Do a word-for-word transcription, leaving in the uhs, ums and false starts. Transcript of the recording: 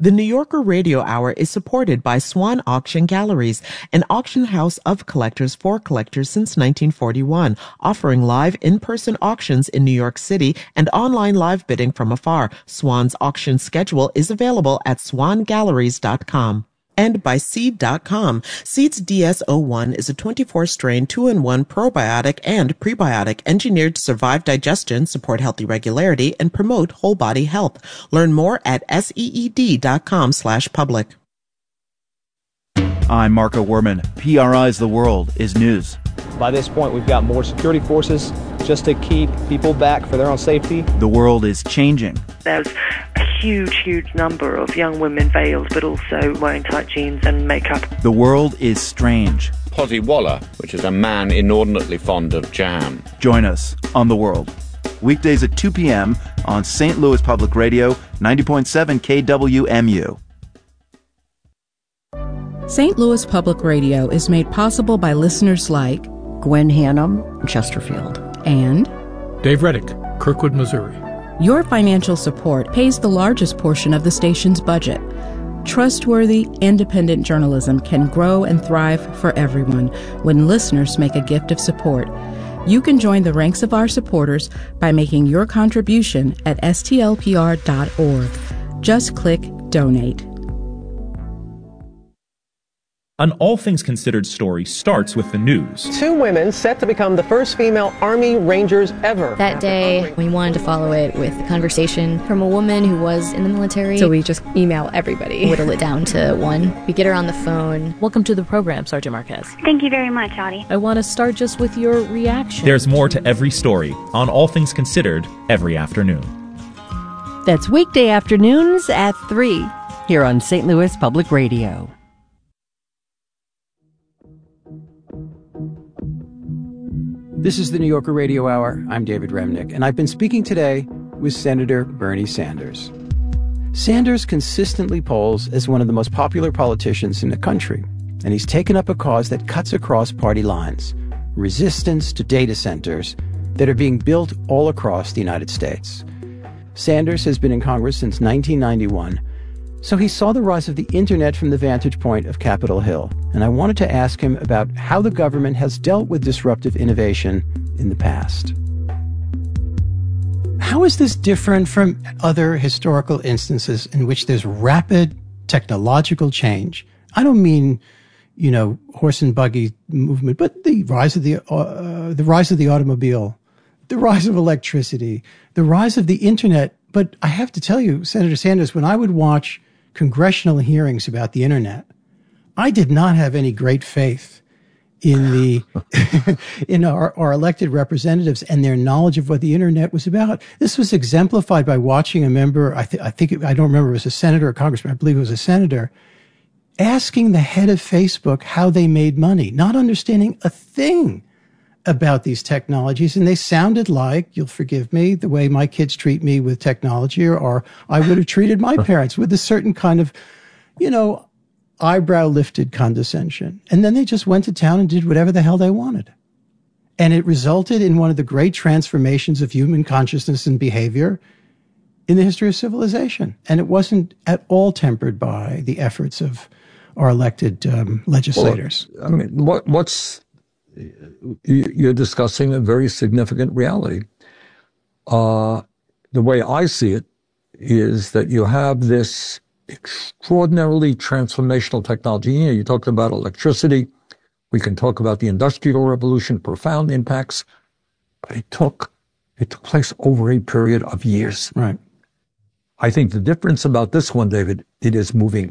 The New Yorker Radio Hour is supported by Swan Auction Galleries, an auction house of collectors for collectors since nineteen forty-one, offering live in-person auctions in New York City and online live bidding from afar. Swan's auction schedule is available at swan galleries dot com. And by Seed dot com. Seed's D S zero one is a twenty-four strain two in one probiotic and prebiotic engineered to survive digestion, support healthy regularity, and promote whole body health. Learn more at seed dot com slash public. I'm Marco Werman. P R I's The World is news. By this point, we've got more security forces just to keep people back for their own safety. The world is changing. There's a huge, huge number of young women veiled, but also wearing tight jeans and makeup. The world is strange. Posy Waller, which is a man inordinately fond of jam. Join us on The World. Weekdays at two p.m. on Saint Louis Public Radio, ninety point seven K W M U. Saint Louis Public Radio is made possible by listeners like Gwen Hannum, Chesterfield, and Dave Reddick, Kirkwood, Missouri. Your financial support pays the largest portion of the station's budget. Trustworthy, independent journalism can grow and thrive for everyone when listeners make a gift of support. You can join the ranks of our supporters by making your contribution at S T L P R dot org. Just click Donate. An All Things Considered story starts with the news. Two women set to become the first female Army Rangers ever. That day, we wanted to follow it with a conversation from a woman who was in the military. So we just email everybody. Whittle it down to one. We get her on the phone. Welcome to the program, Sergeant Marquez. Thank you very much, Audie. I want to start just with your reaction. There's more to every story on All Things Considered every afternoon. That's weekday afternoons at three here on Saint Louis Public Radio. This is the New Yorker Radio Hour. I'm David Remnick, and I've been speaking today with Senator Bernie Sanders. Sanders consistently polls as one of the most popular politicians in the country, and he's taken up a cause that cuts across party lines, resistance to data centers that are being built all across the United States. Sanders has been in Congress since nineteen ninety-one, so he saw the rise of the internet from the vantage point of Capitol Hill, and I wanted to ask him about how the government has dealt with disruptive innovation in the past. How is this different from other historical instances in which there's rapid technological change? I don't mean, you know, horse and buggy movement, but the rise of the uh, the rise of the automobile, the rise of electricity, the rise of the internet. But I have to tell you, Senator Sanders, when I would watch congressional hearings about the internet, I did not have any great faith in the in our, our elected representatives and their knowledge of what the internet was about. This was exemplified by watching a member, I, th- I think, it, I don't remember if it was a senator or a congressman, I believe it was a senator, asking the head of Facebook how they made money, not understanding a thing about these technologies. And they sounded like, you'll forgive me, the way my kids treat me with technology, or, or I would have treated my parents with a certain kind of, you know, eyebrow lifted condescension. And then they just went to town and did whatever the hell they wanted. And it resulted in one of the great transformations of human consciousness and behavior in the history of civilization. And it wasn't at all tempered by the efforts of our elected um, legislators. Well, I mean, what, what's, you're discussing a very significant reality. Uh, the way I see it is that you have this extraordinarily transformational technology. You know, you talked about electricity. We can talk about the Industrial Revolution, profound impacts, but it took, it took place over a period of years. Right. I think the difference about this one, David, it is moving